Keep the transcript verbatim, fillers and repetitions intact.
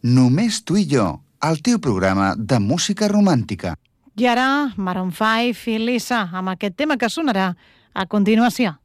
Només tu i jo, el teu programa de música romàntica. I ara, Maroon five i Lisa, amb aquest tema que sonarà a continuació.